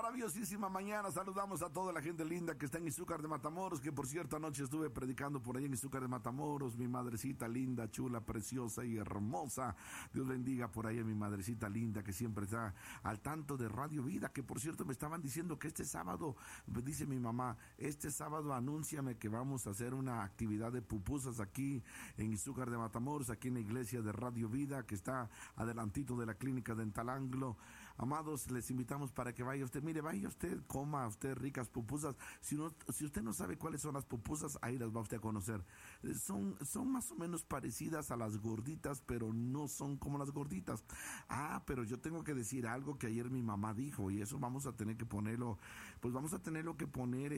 maravillosísima mañana. Saludamos a toda la gente linda que está en Izúcar de Matamoros, que por cierto anoche estuve predicando por ahí en Izúcar de Matamoros. Mi madrecita linda, chula, preciosa y hermosa. Dios bendiga por ahí a mi madrecita linda que siempre está al tanto de Radio Vida, que por cierto me estaban diciendo que este sábado, dice mi mamá, este sábado anúnciame que vamos a hacer una actividad de pupusas aquí en Izúcar de Matamoros, aquí en la iglesia de Radio Vida, que está adelantito de la clínica Dental Anglo. Amados, les invitamos para que vaya usted, mire, vaya usted, coma usted ricas pupusas. Si usted no sabe cuáles son las pupusas, ahí las va usted a conocer. Son más o menos parecidas a las gorditas, pero no son como las gorditas. Pero yo tengo que decir algo que ayer mi mamá dijo, y eso vamos a tener que ponerlo, pues vamos a tenerlo que poner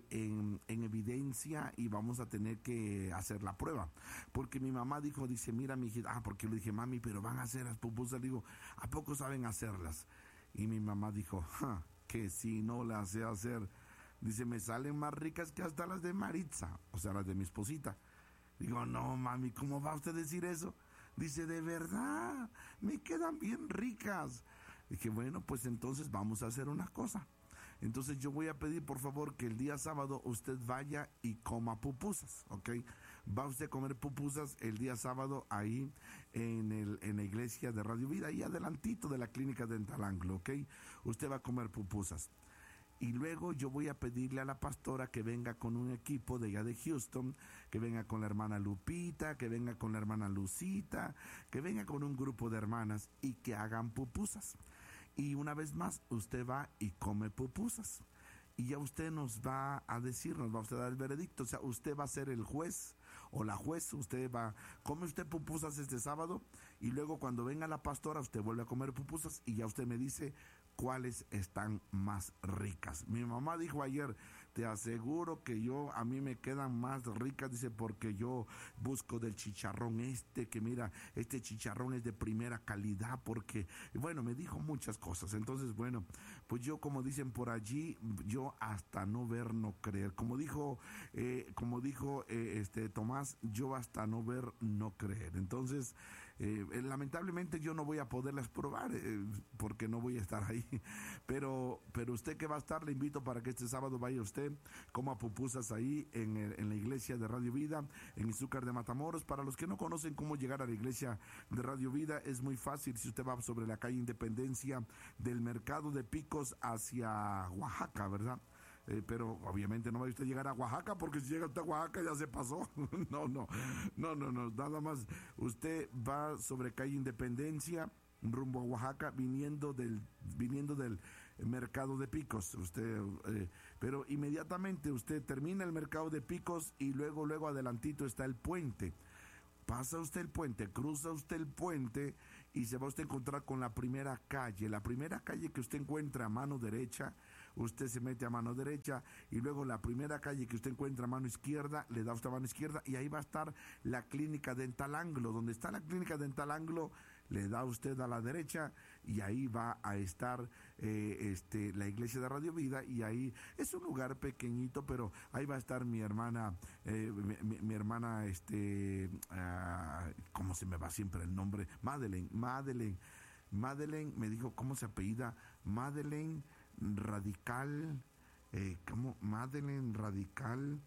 en evidencia, y vamos a tener que hacer la prueba. Porque mi mamá dice, mira mi hijita, porque le dije, mami, pero van a hacer las pupusas. Le digo, ¿a poco saben hacerlas? Y mi mamá dijo, que si no las sé hacer, dice, me salen más ricas que hasta las de Maritza, o sea, las de mi esposita. Digo, no, mami, ¿cómo va usted a decir eso? Dice, de verdad, me quedan bien ricas. Dije, bueno, pues entonces vamos a hacer una cosa. Entonces yo voy a pedir por favor que el día sábado usted vaya y coma pupusas, ¿ok? Va usted a comer pupusas el día sábado ahí en la iglesia de Radio Vida, ahí adelantito de la clínica Dental Anglo, ¿ok? Usted va a comer pupusas. Y luego yo voy a pedirle a la pastora que venga con un equipo de allá de Houston, que venga con la hermana Lupita, que venga con la hermana Lucita, que venga con un grupo de hermanas y que hagan pupusas. Y una vez más, usted va y come pupusas. Y ya usted nos va a decir, nos va a usted a dar el veredicto. O sea, usted va a ser el juez o la juez. Come usted pupusas este sábado, y luego cuando venga la pastora, usted vuelve a comer pupusas y ya usted me dice cuáles están más ricas. Mi mamá dijo ayer, te aseguro que a mí me quedan más ricas, dice, porque yo busco del chicharrón que mira, este chicharrón es de primera calidad, porque, bueno, me dijo muchas cosas. Entonces, bueno, pues yo, como dicen por allí, yo hasta no ver, no creer. Como dijo Tomás, yo hasta no ver, no creer. Entonces, lamentablemente yo no voy a poderlas probar, porque no voy a estar ahí. Pero usted que va a estar, le invito para que este sábado vaya usted, coma pupusas ahí en la iglesia de Radio Vida, en Izúcar de Matamoros. Para los que no conocen cómo llegar a la iglesia de Radio Vida, es muy fácil. Si usted va sobre la calle Independencia del Mercado de Picos hacia Oaxaca, ¿verdad? Pero obviamente no va a usted llegar a Oaxaca, porque si llega usted a Oaxaca ya se pasó. No, nada más usted va sobre calle Independencia rumbo a Oaxaca, viniendo del mercado de Picos. Pero inmediatamente usted termina el mercado de Picos y luego adelantito está el puente. Pasa usted el puente, cruza usted el puente y se va usted a encontrar con la primera calle. La primera calle que usted encuentra a mano derecha, usted se mete a mano derecha, y luego la primera calle que usted encuentra a mano izquierda, le da usted a mano izquierda, y ahí va a estar la clínica Dental Anglo. Donde está la clínica Dental Anglo, le da usted a la derecha y ahí va a estar la iglesia de Radio Vida, y ahí es un lugar pequeñito, pero ahí va a estar mi hermana, ¿cómo se me va siempre el nombre? Madeleine, me dijo, ¿cómo se apellida? Madeleine Radical, ¿cómo? Madeleine Radical.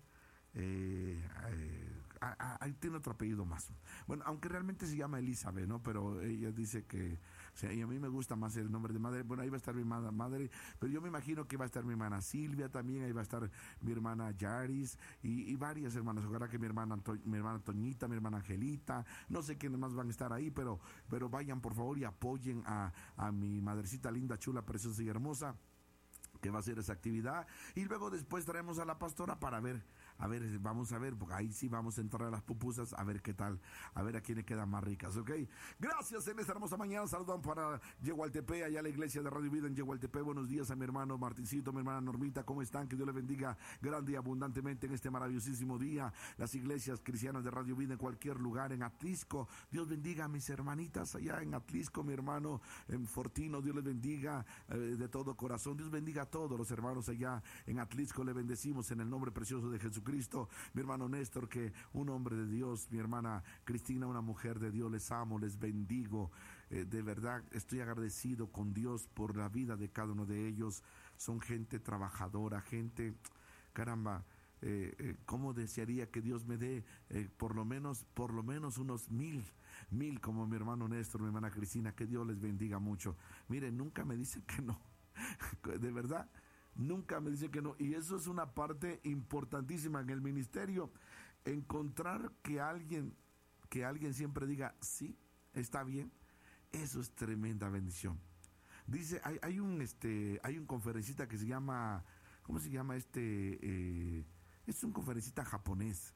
Ahí tiene otro apellido más. Bueno, aunque realmente se llama Elizabeth, ¿no? Pero ella dice que, o sea, y a mí me gusta más el nombre de madre. Bueno, ahí va a estar mi madre, pero yo me imagino que va a estar mi hermana Silvia también, ahí va a estar mi hermana Yaris y varias hermanas. Ojalá que mi hermana Toñita, mi hermana Angelita, no sé quiénes más van a estar ahí, pero vayan por favor y apoyen a mi madrecita linda, chula, preciosa y hermosa, que va a hacer esa actividad. Y luego después traemos a la pastora para ver, vamos a ver, porque ahí sí vamos a entrar a las pupusas, a ver qué tal, a ver a quiénes quedan más ricas, ¿ok? Gracias en esta hermosa mañana. Saludan para Yehualtepec, allá la iglesia de Radio Vida en Yehualtepec. Buenos días a mi hermano Martincito, mi hermana Normita, ¿cómo están? Que Dios les bendiga grande y abundantemente en este maravillosísimo día. Las iglesias cristianas de Radio Vida en cualquier lugar, en Atlisco, Dios bendiga a mis hermanitas allá en Atlisco, mi hermano en Fortino, Dios les bendiga de todo corazón. Dios bendiga a todos los hermanos allá en Atlisco, le bendecimos en el nombre precioso de Jesucristo. Jesucristo, mi hermano Néstor, que un hombre de Dios, mi hermana Cristina, una mujer de Dios, les amo, les bendigo. De verdad estoy agradecido con Dios por la vida de cada uno de ellos. Son gente trabajadora, gente, caramba, cómo desearía que Dios me dé por lo menos unos mil como mi hermano Néstor, mi hermana Cristina, que Dios les bendiga mucho. Miren, nunca me dicen que no, de verdad, nunca me dicen que no, y eso es una parte importantísima en el ministerio, encontrar que alguien siempre diga, sí, está bien, eso es tremenda bendición. Dice, hay un conferencista que se llama, ¿cómo se llama es un conferencista japonés,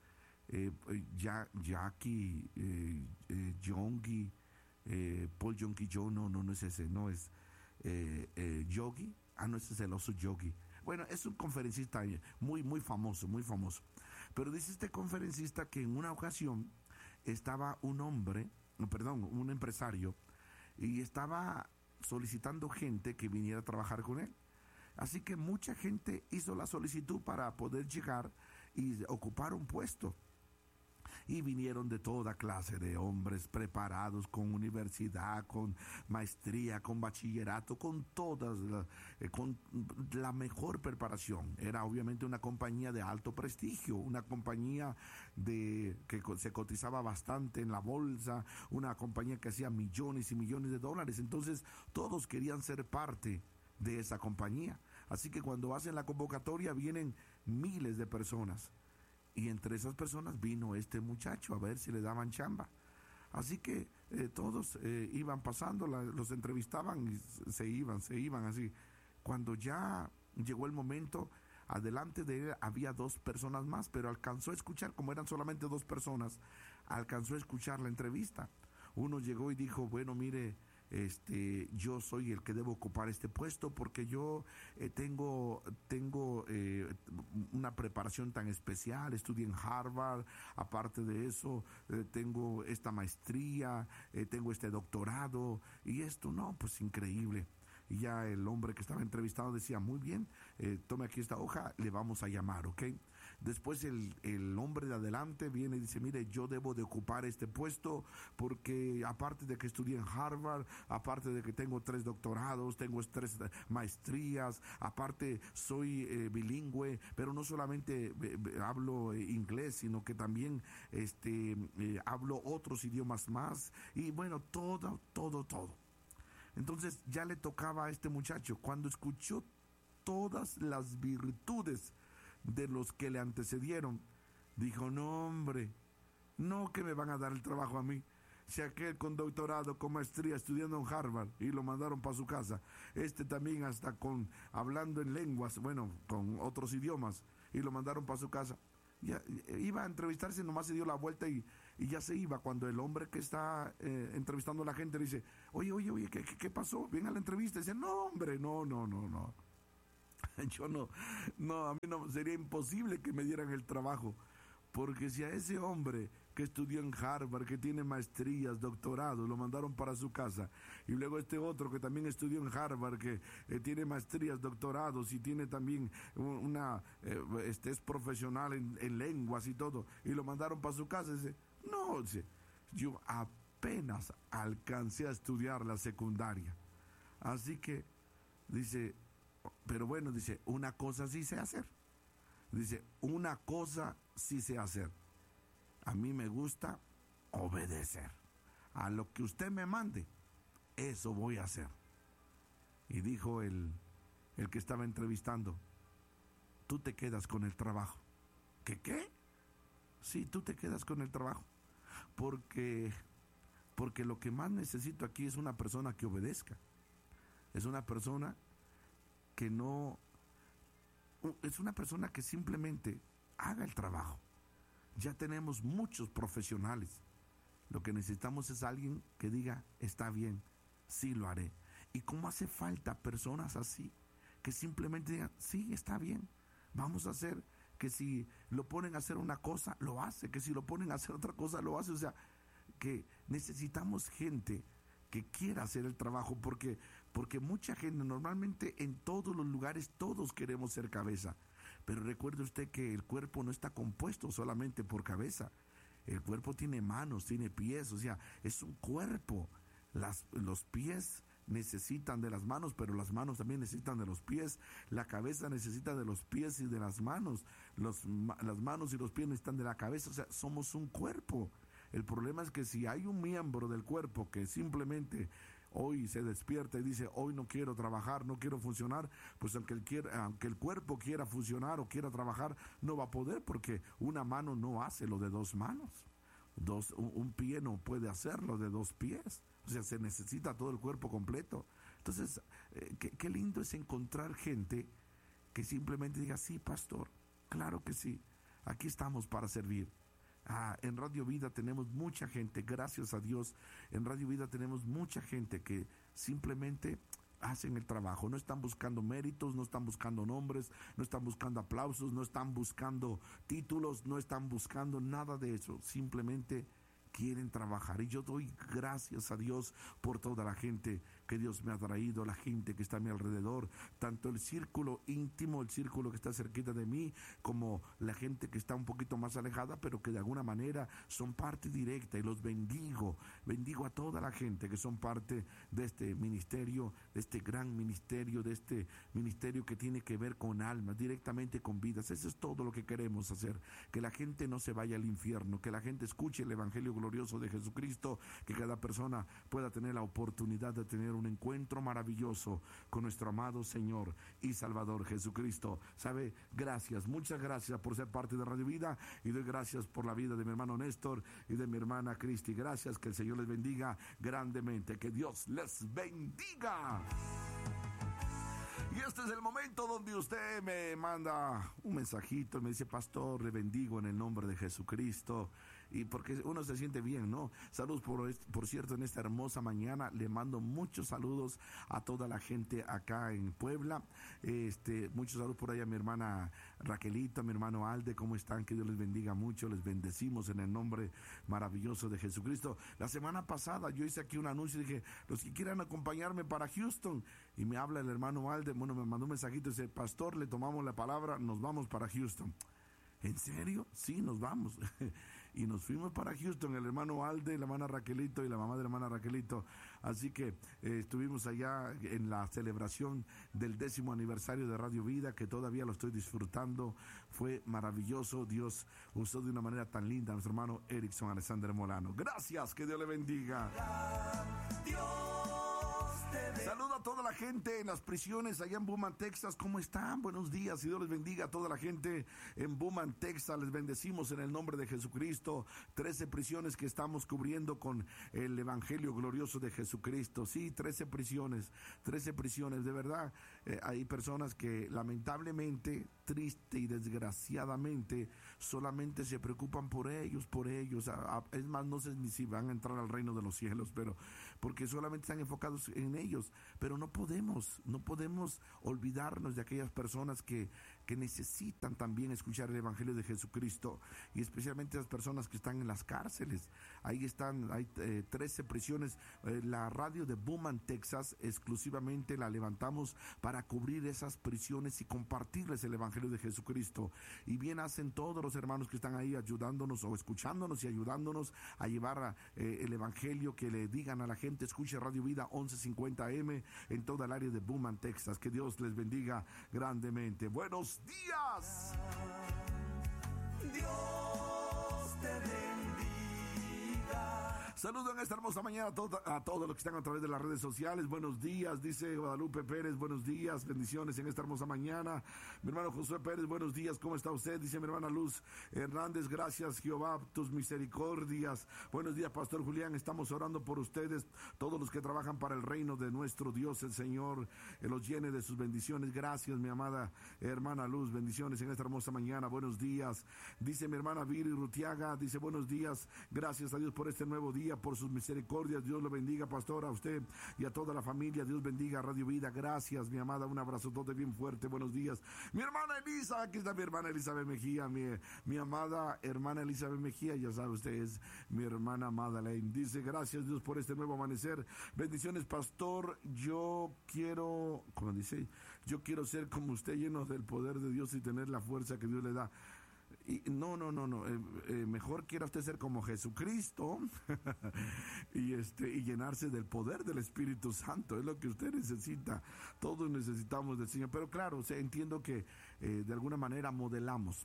Jackie Yongi, Paul Yongi Yo, no es ese, no es Yogi, no, ese es el oso Yogi. Bueno, es un conferencista muy famoso, muy famoso. Pero dice este conferencista que en una ocasión estaba un empresario, y estaba solicitando gente que viniera a trabajar con él. Así que mucha gente hizo la solicitud para poder llegar y ocupar un puesto. Y vinieron de toda clase de hombres preparados con universidad, con maestría, con bachillerato, con con la mejor preparación. Era obviamente una compañía de alto prestigio, una compañía que se cotizaba bastante en la bolsa, una compañía que hacía millones y millones de dólares. Entonces todos querían ser parte de esa compañía. Así que cuando hacen la convocatoria vienen miles de personas. Y entre esas personas vino este muchacho a ver si le daban chamba. Así que todos iban pasando, los entrevistaban y se iban así. Cuando ya llegó el momento, adelante de él había 2 personas más, pero alcanzó a escuchar, como eran solamente 2 personas, alcanzó a escuchar la entrevista. Uno llegó y dijo, bueno, mire, yo soy el que debo ocupar este puesto porque yo tengo una preparación tan especial, estudié en Harvard, aparte de eso tengo esta maestría, tengo este doctorado, y esto, no, pues increíble. Y ya el hombre que estaba entrevistado decía, muy bien, tome aquí esta hoja, le vamos a llamar, ¿ok? Después el hombre de adelante viene y dice, mire, yo debo de ocupar este puesto porque aparte de que estudié en Harvard, aparte de que tengo 3 doctorados, tengo 3 maestrías, aparte soy bilingüe, pero no solamente hablo inglés, sino que también hablo otros idiomas más, y bueno, todo. Entonces ya le tocaba a este muchacho. Cuando escuchó todas las virtudes de los que le antecedieron, dijo, no hombre, no que me van a dar el trabajo a mí. Si aquel con doctorado, con maestría, estudiando en Harvard, y lo mandaron para su casa, también hasta hablando en lenguas, bueno, con otros idiomas, y lo mandaron para su casa. Ya iba a entrevistarse, nomás se dio la vuelta y ya se iba, cuando el hombre que está entrevistando a la gente le dice, oye, ¿qué pasó? Ven a la entrevista. Y dice, no hombre, no. Yo no, a mí no, sería imposible que me dieran el trabajo, porque si a ese hombre que estudió en Harvard, que tiene maestrías, doctorados, lo mandaron para su casa, y luego este otro que también estudió en Harvard, que tiene maestrías, doctorados y tiene también es profesional en lenguas y todo, y lo mandaron para su casa, dice, no, yo apenas alcancé a estudiar la secundaria, así que dice, pero bueno, dice, una cosa sí sé hacer. Dice, una cosa sí sé hacer. A mí me gusta obedecer. A lo que usted me mande, eso voy a hacer. Y dijo el que estaba entrevistando, tú te quedas con el trabajo. ¿Qué? Sí, tú te quedas con el trabajo. Porque lo que más necesito aquí es una persona que obedezca. Es una persona que no, es una persona que simplemente haga el trabajo. Ya tenemos muchos profesionales. Lo que necesitamos es alguien que diga, está bien, sí lo haré. Y cómo hace falta personas así, que simplemente digan, sí, está bien, vamos a hacer, que si lo ponen a hacer una cosa, lo hace, que si lo ponen a hacer otra cosa, lo hace. O sea, que necesitamos gente que quiera hacer el trabajo, porque mucha gente, normalmente en todos los lugares todos queremos ser cabeza, Pero recuerde usted que el cuerpo no está compuesto solamente por cabeza. El cuerpo tiene manos, tiene pies, o sea, es un cuerpo. Los pies necesitan de las manos, pero las manos también necesitan de los pies. La cabeza necesita de los pies y de las manos. Las manos y los pies necesitan de la cabeza, o sea, somos un cuerpo. El problema es que si hay un miembro del cuerpo que simplemente hoy se despierta y dice, hoy no quiero trabajar, no quiero funcionar, pues aunque el cuerpo quiera funcionar o quiera trabajar, no va a poder, porque una mano no hace lo de dos manos. Un pie no puede hacerlo de dos pies. O sea, se necesita todo el cuerpo completo. Entonces, qué lindo es encontrar gente que simplemente diga, sí, pastor, claro que sí, aquí estamos para servir. En Radio Vida tenemos mucha gente, gracias a Dios, en Radio Vida tenemos mucha gente que simplemente hacen el trabajo, no están buscando méritos, no están buscando nombres, no están buscando aplausos, no están buscando títulos, no están buscando nada de eso, simplemente quieren trabajar. Y yo doy gracias a Dios por toda la gente que Dios me ha traído, la gente que está a mi alrededor, tanto el círculo íntimo, el círculo que está cerquita de mí, como la gente que está un poquito más alejada, pero que de alguna manera son parte directa, y los bendigo. Bendigo a toda la gente que son parte de este ministerio, de este gran ministerio, de este ministerio que tiene que ver con almas, directamente con vidas. Eso es todo lo que queremos hacer, que la gente no se vaya al infierno, que la gente escuche el Evangelio glorioso de Jesucristo, que cada persona pueda tener la oportunidad de tener un encuentro maravilloso con nuestro amado Señor y Salvador Jesucristo. ¿Sabe? Gracias, muchas gracias por ser parte de Radio Vida, y doy gracias por la vida de mi hermano Néstor y de mi hermana Cristi. Gracias, que el Señor les bendiga grandemente, que Dios les bendiga. Y este es el momento donde usted me manda un mensajito, me dice, pastor, le bendigo en el nombre de Jesucristo. Y porque uno se siente bien, ¿no? Saludos, por cierto, en esta hermosa mañana le mando muchos saludos a toda la gente acá en Puebla. Muchos saludos por ahí a mi hermana Raquelita, a mi hermano Alde, ¿cómo están? Que Dios les bendiga mucho, les bendecimos en el nombre maravilloso de Jesucristo. La semana pasada yo hice aquí un anuncio y dije, los que quieran acompañarme para Houston, y me habla el hermano Alde, bueno, me mandó un mensajito y dice, pastor, le tomamos la palabra, nos vamos para Houston. ¿En serio? Sí, nos vamos. Y nos fuimos para Houston, el hermano Alde, la hermana Raquelito y la mamá de la hermana Raquelito. Así que estuvimos allá en la celebración del 10º aniversario de Radio Vida, que todavía lo estoy disfrutando. Fue maravilloso. Dios usó de una manera tan linda a nuestro hermano Erickson Alexander Molano. Gracias, que Dios le bendiga. Saludo a toda la gente en las prisiones allá en Beaumont, Texas. ¿Cómo están? Buenos días y Dios les bendiga a toda la gente en Beaumont, Texas. Les bendecimos en el nombre de Jesucristo. 13 prisiones que estamos cubriendo con el Evangelio glorioso de Jesucristo. Sí, 13 prisiones. De verdad, hay personas que lamentablemente, triste y desgraciadamente, solamente se preocupan por ellos. Es más, no sé ni si van a entrar al reino de los cielos, pero porque solamente están enfocados en ellos. Pero no podemos olvidarnos de aquellas personas que necesitan también escuchar el Evangelio de Jesucristo, y especialmente las personas que están en las cárceles. Ahí están, hay 13 prisiones. La radio de Beaumont, Texas, exclusivamente la levantamos para cubrir esas prisiones y compartirles el Evangelio de Jesucristo. Y bien hacen todos los hermanos que están ahí ayudándonos o escuchándonos y ayudándonos a llevar el Evangelio, que le digan a la gente, escuche Radio Vida 1150 AM en toda el área de Beaumont, Texas. Que Dios les bendiga grandemente. Buenos días. Dios te bendiga. Saludo en esta hermosa mañana a todos los que están a través de las redes sociales. Buenos días, dice Guadalupe Pérez. Buenos días, bendiciones en esta hermosa mañana. Mi hermano Josué Pérez, buenos días, ¿cómo está usted? Dice mi hermana Luz Hernández, gracias Jehová, tus misericordias. Buenos días, Pastor Julián, estamos orando por ustedes, todos los que trabajan para el reino de nuestro Dios, el Señor, los llene de sus bendiciones. Gracias, mi amada hermana Luz, bendiciones en esta hermosa mañana. Buenos días, dice mi hermana Viri Rutiaga, dice buenos días, gracias a Dios por este nuevo día, por sus misericordias. Dios lo bendiga, pastor, a usted y a toda la familia. Dios bendiga a Radio Vida. Gracias, mi amada, un abrazo todo bien fuerte. Buenos días, mi hermana Elisa. Aquí está mi hermana Elizabeth Mejía, mi amada hermana Elizabeth Mejía, ya sabe usted, es mi hermana Madeleine. Dice, gracias Dios por este nuevo amanecer. Bendiciones, pastor. Yo quiero, como dice, yo quiero ser como usted, lleno del poder de Dios y tener la fuerza que Dios le da. Y no, mejor quiera usted ser como Jesucristo y llenarse del poder del Espíritu Santo. Es lo que usted necesita. Todos necesitamos del Señor. Pero claro, entiendo que de alguna manera modelamos,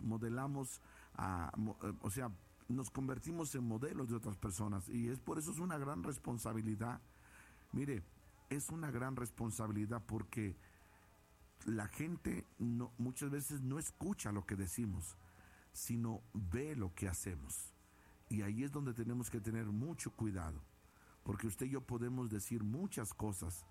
o sea, nos convertimos en modelos de otras personas. Y por eso es una gran responsabilidad. Mire, es una gran responsabilidad porque la gente muchas veces no escucha lo que decimos, sino ve lo que hacemos. Y ahí es donde tenemos que tener mucho cuidado, porque usted y yo podemos decir muchas cosas,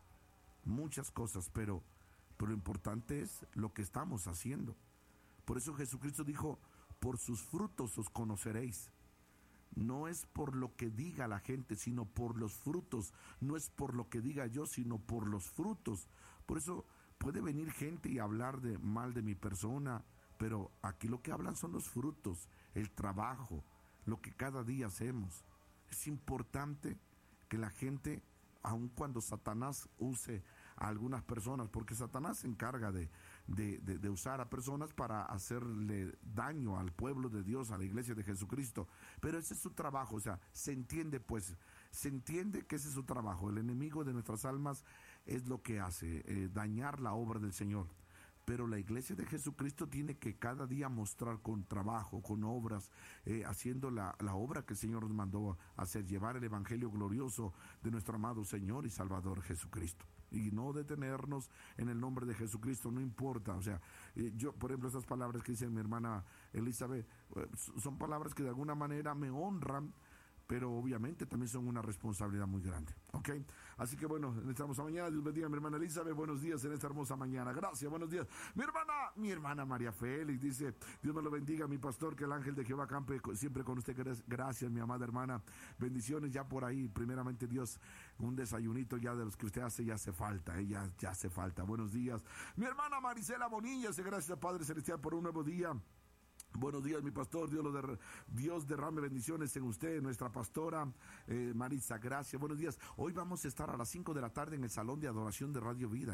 pero lo importante es lo que estamos haciendo. Por eso Jesucristo dijo, por sus frutos os conoceréis. No es por lo que diga la gente, sino por los frutos. No es por lo que diga yo, sino por los frutos. Por eso puede venir gente y hablar mal de mi persona, pero aquí lo que hablan son los frutos, el trabajo, lo que cada día hacemos. Es importante que la gente, aun cuando Satanás use a algunas personas, porque Satanás se encarga de usar a personas para hacerle daño al pueblo de Dios, a la iglesia de Jesucristo, pero ese es su trabajo. O sea, se entiende que ese es su trabajo. El enemigo de nuestras almas es lo que hace, dañar la obra del Señor. Pero la iglesia de Jesucristo tiene que cada día mostrar con trabajo, con obras, haciendo la obra que el Señor nos mandó a hacer, llevar el evangelio glorioso de nuestro amado Señor y Salvador Jesucristo. Y no detenernos en el nombre de Jesucristo, no importa. O sea, yo, por ejemplo, esas palabras que dice mi hermana Elizabeth, son palabras que de alguna manera me honran, pero obviamente también son una responsabilidad muy grande, ¿ok? Así que bueno, en esta hermosa mañana, Dios bendiga a mi hermana Elizabeth, buenos días en esta hermosa mañana, gracias, buenos días. Mi hermana María Félix dice, Dios me lo bendiga, mi pastor, que el ángel de Jehová campe siempre con usted, gracias, mi amada hermana, bendiciones ya por ahí, primeramente Dios, un desayunito ya de los que usted hace, ya hace falta, ya hace falta, buenos días. Mi hermana Marisela Bonilla, gracias Padre Celestial por un nuevo día. Buenos días, mi pastor, Dios derrame bendiciones en usted, nuestra pastora Marisa, gracias, buenos días. Hoy vamos a estar a las 5 de la tarde en el Salón de Adoración de Radio Vida,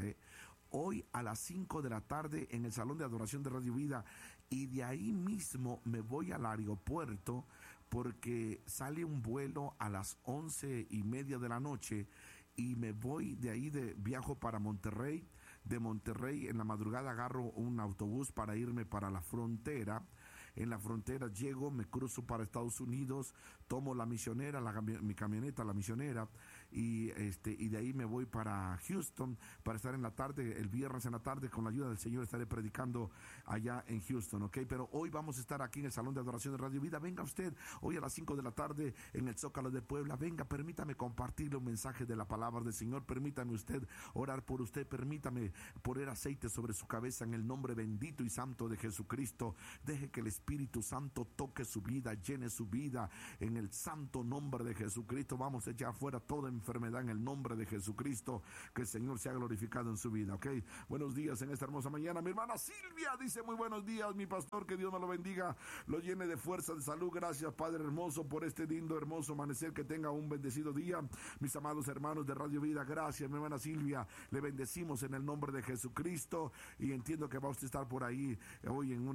Hoy a las 5 de la tarde en el Salón de Adoración de Radio Vida, y de ahí mismo me voy al aeropuerto porque sale un vuelo a las 11:30 de la noche y me voy de ahí, viajo para Monterrey. De Monterrey en la madrugada agarro un autobús para irme para la frontera. En la frontera llego, me cruzo para Estados Unidos, tomo la misionera, mi camioneta, la misionera, y de ahí me voy para Houston para estar en la tarde, el viernes en la tarde, con la ayuda del Señor estaré predicando allá en Houston, ¿ok? Pero hoy vamos a estar aquí en el Salón de Adoración de Radio Vida. Venga usted, hoy a las 5 de la tarde en el Zócalo de Puebla. Venga, permítame compartirle un mensaje de la palabra del Señor, permítame usted orar por usted, permítame poner aceite sobre su cabeza en el nombre bendito y santo de Jesucristo. Deje que el Espíritu Santo toque su vida, llene su vida en el santo nombre de Jesucristo. Vamos a echar fuera toda enfermedad en el nombre de Jesucristo. Que el Señor sea glorificado en su vida, ¿ok? Buenos días en esta hermosa mañana. Mi hermana Silvia dice muy buenos días, mi pastor, que Dios me lo bendiga, lo llene de fuerza, de salud. Gracias, Padre hermoso, por este lindo, hermoso amanecer. Que tenga un bendecido día. Mis amados hermanos de Radio Vida, gracias, mi hermana Silvia. Le bendecimos en el nombre de Jesucristo, y entiendo que va a usted estar por ahí hoy en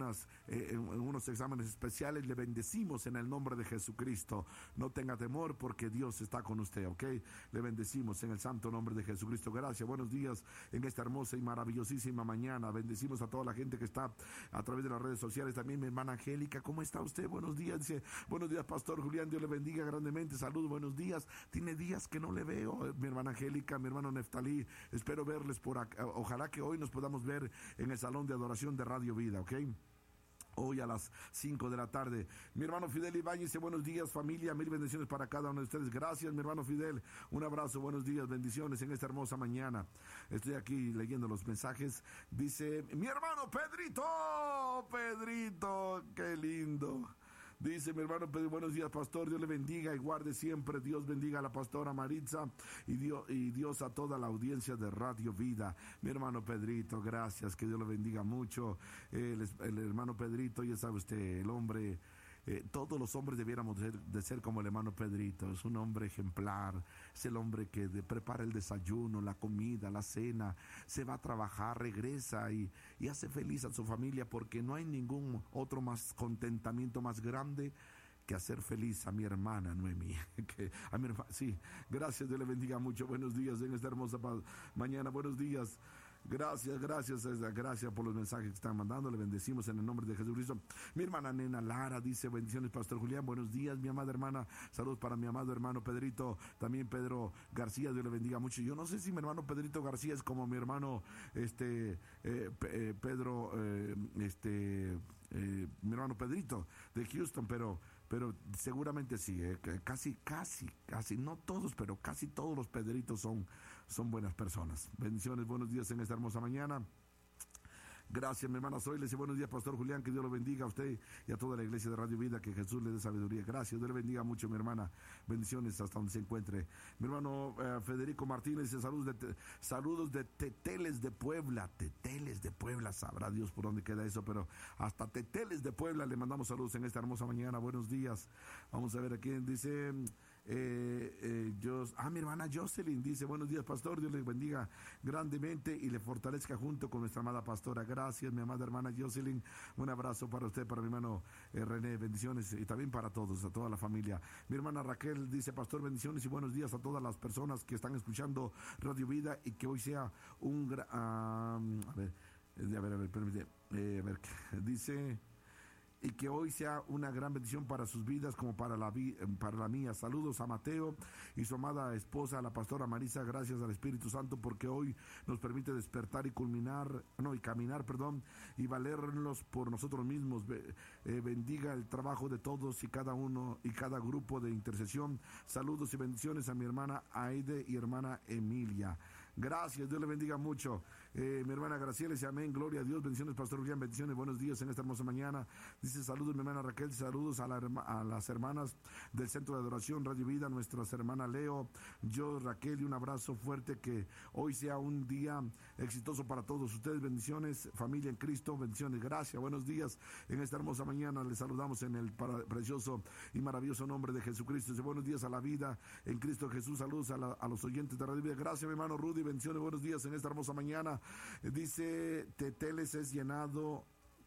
unos exámenes especiales. Le bendecimos en el nombre de Jesucristo. No tenga temor porque Dios está con usted, ¿ok? Le bendecimos en el santo nombre de Jesucristo. Gracias, buenos días en esta hermosa y maravillosísima mañana. Bendecimos a toda la gente que está a través de las redes sociales. También mi hermana Angélica, ¿cómo está usted? Buenos días, dice, buenos días, pastor Julián, Dios le bendiga grandemente. Saludos, buenos días. Tiene días que no le veo, mi hermana Angélica, mi hermano Neftalí. Espero verles por acá. Ojalá que hoy nos podamos ver en el Salón de Adoración de Radio Vida, ¿ok? Hoy a las 5 de la tarde. Mi hermano Fidel Ibáñez dice buenos días, familia, mil bendiciones para cada uno de ustedes. Gracias, mi hermano Fidel, un abrazo, buenos días, bendiciones en esta hermosa mañana. Estoy aquí leyendo los mensajes. Dice mi hermano Pedrito, qué lindo. Dice mi hermano Pedro, buenos días, pastor, Dios le bendiga y guarde siempre. Dios bendiga a la pastora Maritza y Dios a toda la audiencia de Radio Vida. Mi hermano Pedrito, gracias, que Dios le bendiga mucho. El hermano Pedrito, ya sabe usted, el hombre todos los hombres debiéramos de ser como el hermano Pedrito. Es un hombre ejemplar, es el hombre que prepara el desayuno, la comida, la cena, se va a trabajar, regresa y hace feliz a su familia, porque no hay ningún otro más contentamiento más grande que hacer feliz a mi hermana Noemí. Sí, gracias, Dios le bendiga mucho. Buenos días en esta hermosa mañana. Buenos días. Gracias por los mensajes que están mandando. Le bendecimos en el nombre de Jesucristo. Mi hermana Nena Lara dice: bendiciones, Pastor Julián. Buenos días, mi amada hermana. Saludos para mi amado hermano Pedrito. También Pedro García, Dios le bendiga mucho. Yo no sé si mi hermano Pedrito García es como mi hermano Pedro, mi hermano Pedrito de Houston, pero seguramente sí, casi, no todos, pero casi todos los Pedritos son buenas personas. Bendiciones, buenos días en esta hermosa mañana. Gracias, mi hermana Zoe. Le dice: buenos días, Pastor Julián, que Dios lo bendiga a usted y a toda la iglesia de Radio Vida, que Jesús le dé sabiduría. Gracias, Dios le bendiga mucho, mi hermana. Bendiciones hasta donde se encuentre. Mi hermano Federico Martínez dice: saludos de Teteles de Puebla. Teteles de Puebla, sabrá Dios por dónde queda eso, pero hasta Teteles de Puebla le mandamos saludos en esta hermosa mañana. Buenos días. Vamos a ver a quién dice. Mi hermana Jocelyn dice: buenos días, pastor, Dios le bendiga grandemente y le fortalezca junto con nuestra amada pastora. Gracias, mi amada hermana Jocelyn, un abrazo para usted, para mi hermano René, bendiciones, y también para todos, a toda la familia. Mi hermana Raquel dice: pastor, bendiciones y buenos días a todas las personas que están escuchando Radio Vida, y que hoy sea un permíteme, dice: y que hoy sea una gran bendición para sus vidas como para la mía. Saludos a Mateo y su amada esposa, la pastora Marisa. Gracias al Espíritu Santo, porque hoy nos permite despertar y caminar, y valernos por nosotros mismos. Bendiga el trabajo de todos y cada uno y cada grupo de intercesión. Saludos y bendiciones a mi hermana Aide y hermana Emilia. Gracias, Dios le bendiga mucho. Mi hermana Graciela dice: amén, gloria a Dios. Bendiciones, Pastor Julián, bendiciones, buenos días en esta hermosa mañana. Dice: saludos, mi hermana Raquel, saludos a las hermanas del Centro de Adoración Radio Vida, nuestras hermanas Leo, yo, Raquel, y un abrazo fuerte, que hoy sea un día exitoso para todos ustedes. Bendiciones, familia en Cristo, bendiciones, gracias, buenos días en esta hermosa mañana. Les saludamos en el precioso y maravilloso nombre de Jesucristo. Dice: buenos días a la vida en Cristo Jesús. Saludos a los oyentes de Radio Vida. Gracias, mi hermano Rudy, bendiciones, buenos días en esta hermosa mañana. Dice: Teteles es llenado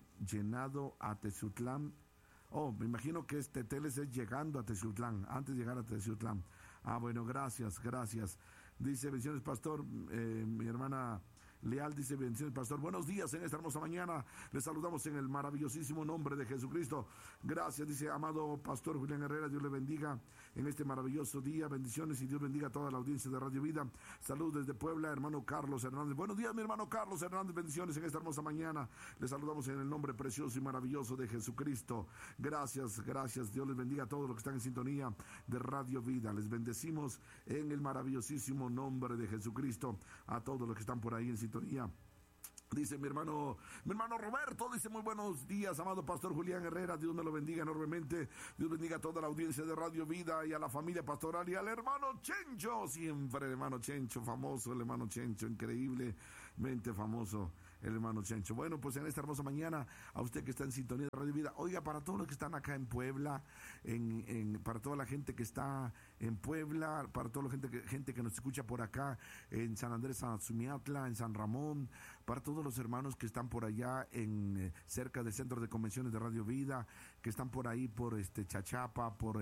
a Teciutlán. Me imagino que Teteles es llegando a Teciutlán, antes de llegar a Teciutlán. Bueno, gracias. Dice: bendiciones, pastor. Mi hermana Leal dice: bendiciones, pastor. Buenos días en esta hermosa mañana. Les saludamos en el maravillosísimo nombre de Jesucristo. Gracias, dice: amado pastor Julián Herrera, Dios le bendiga en este maravilloso día. Bendiciones y Dios bendiga a toda la audiencia de Radio Vida. Saludos desde Puebla, hermano Carlos Hernández. Buenos días, mi hermano Carlos Hernández. Bendiciones en esta hermosa mañana. Les saludamos en el nombre precioso y maravilloso de Jesucristo. Gracias. Dios les bendiga a todos los que están en sintonía de Radio Vida. Les bendecimos en el maravillosísimo nombre de Jesucristo a todos los que están por ahí en sintonía. Dice mi hermano Roberto, dice: muy buenos días, amado pastor Julián Herrera, Dios me lo bendiga enormemente. Dios bendiga a toda la audiencia de Radio Vida y a la familia pastoral y al hermano Chencho, siempre el hermano Chencho, famoso el hermano Chencho, increíblemente famoso el hermano Chencho. Bueno, pues en esta hermosa mañana, a usted que está en sintonía de Radio Vida, oiga, para todos los que están acá en Puebla, para toda la gente que está en Puebla, para toda la gente que nos escucha por acá en San Andrés, San Azumiatla, en San Ramón, para todos los hermanos que están por allá cerca del Centro de Convenciones de Radio Vida, que están por ahí por Chachapa, por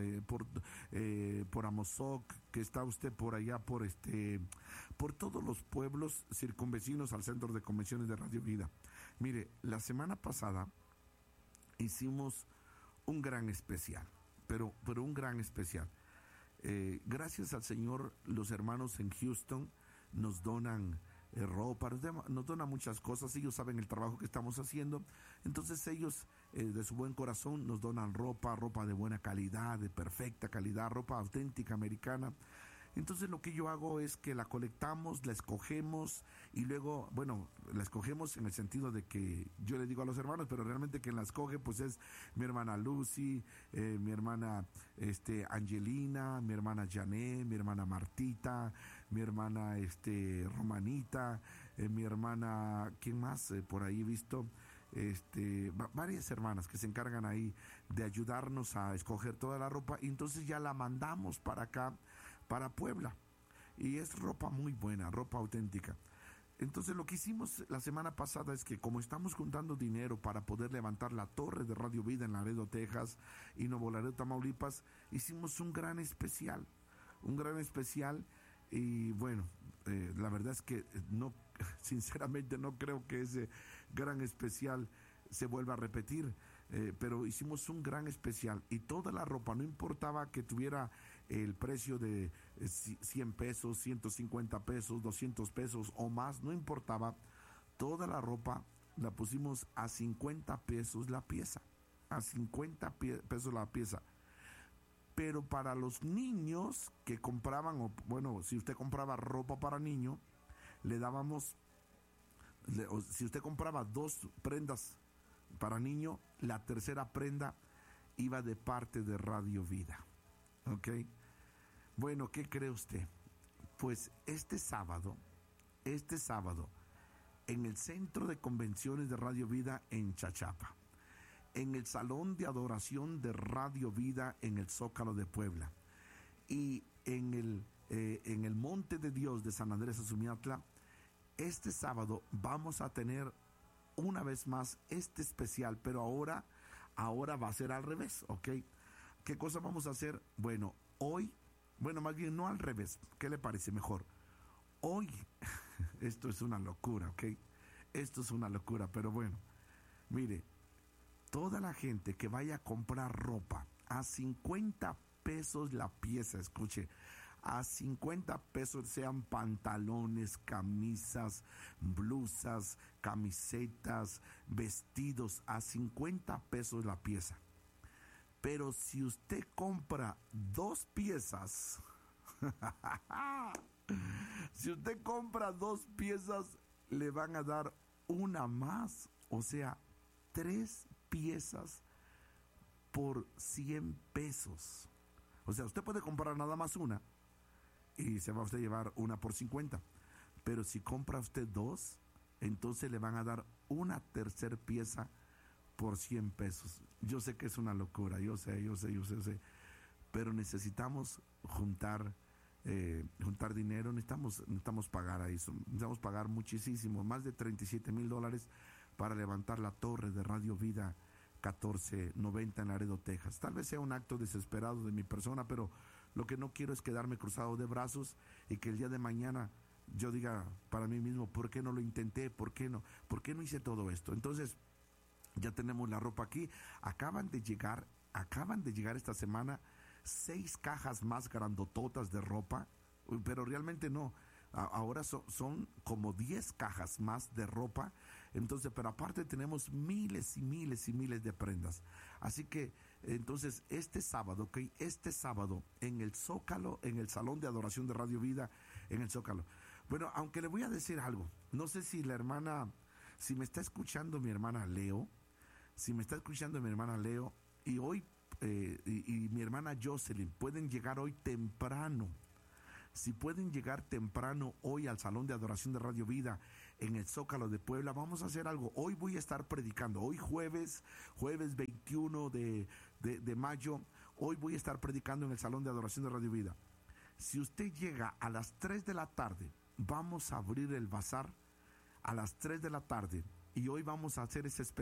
Amozoc, que está usted por allá por todos los pueblos circunvecinos al Centro de Convenciones de Radio Vida. Mire, la semana pasada hicimos un gran especial, pero un gran especial. Gracias al Señor, los hermanos en Houston nos donan ropa, nos donan muchas cosas. Ellos saben el trabajo que estamos haciendo, entonces ellos de su buen corazón nos donan ropa de buena calidad, de perfecta calidad, ropa auténtica americana. Entonces lo que yo hago es que la colectamos, la escogemos y luego, la escogemos en el sentido de que yo le digo a los hermanos, pero realmente quien la escoge pues es mi hermana Lucy, mi hermana Angelina, mi hermana Jané, mi hermana Martita, mi hermana Romanita, mi hermana, ¿quién más? Por ahí he visto, varias hermanas que se encargan ahí de ayudarnos a escoger toda la ropa, y entonces ya la mandamos para acá, para Puebla, y es ropa muy buena, ropa auténtica. Entonces lo que hicimos la semana pasada es que, como estamos juntando dinero para poder levantar la torre de Radio Vida en Laredo, Texas, y Nuevo Laredo, Tamaulipas, hicimos un gran especial, y bueno, la verdad es que no, sinceramente no creo que ese gran especial se vuelva a repetir, pero hicimos un gran especial, y toda la ropa, no importaba que tuviera el precio de 100 pesos, 150 pesos, 200 pesos o más, no importaba, toda la ropa la pusimos a 50 pesos la pieza, a 50 pesos la pieza. Pero para los niños que compraban, o bueno, si usted compraba ropa para niño, le dábamos, o si usted compraba 2 prendas para niño, la tercera prenda iba de parte de Radio Vida. ¿Ok? Bueno, ¿qué cree usted? Pues este sábado, en el Centro de Convenciones de Radio Vida en Chachapa, en el Salón de Adoración de Radio Vida en el Zócalo de Puebla, y en el Monte de Dios de San Andrés Azumiatla, este sábado vamos a tener una vez más este especial, pero ahora va a ser al revés, ¿ok? ¿Qué cosa vamos a hacer? Bueno, más bien no al revés, ¿qué le parece mejor? Hoy, esto es una locura, ¿ok? Esto es una locura, pero bueno, mire, toda la gente que vaya a comprar ropa a 50 pesos la pieza, escuche, a 50 pesos, sean pantalones, camisas, blusas, camisetas, vestidos, a 50 pesos la pieza. Pero si usted compra 2 piezas, si usted compra 2 piezas, le van a dar una más, o sea, 3 piezas por 100 pesos. O sea, usted puede comprar nada más una y se va a usted llevar una por 50. Pero si compra usted 2, entonces le van a dar una tercer pieza por 100 pesos. Yo sé que es una locura, yo sé, pero necesitamos juntar dinero, necesitamos pagar a eso, necesitamos pagar muchísimo, más de $37,000 para levantar la torre de Radio Vida 1490 en Laredo, Texas. Tal vez sea un acto desesperado de mi persona, pero lo que no quiero es quedarme cruzado de brazos y que el día de mañana yo diga para mí mismo, ¿por qué no lo intenté? ¿Por qué no hice todo esto? Entonces, ya tenemos la ropa aquí. Acaban de llegar esta semana 6 cajas más grandototas de ropa, pero realmente no. Ahora son como 10 cajas más de ropa. Entonces, pero aparte tenemos miles y miles y miles de prendas. Así que, entonces, este sábado en el Zócalo, en el Salón de Adoración de Radio Vida, en el Zócalo. Bueno, aunque le voy a decir algo, no sé si si me está escuchando mi hermana Leo, y hoy, y mi hermana Jocelyn, pueden llegar hoy temprano. Si pueden llegar temprano hoy al Salón de Adoración de Radio Vida en el Zócalo de Puebla, vamos a hacer algo. Hoy voy a estar predicando, hoy jueves 21 de mayo, hoy voy a estar predicando en el Salón de Adoración de Radio Vida. Si usted llega a las 3 de la tarde, vamos a abrir el bazar a las 3 de la tarde, y hoy vamos a hacer ese especial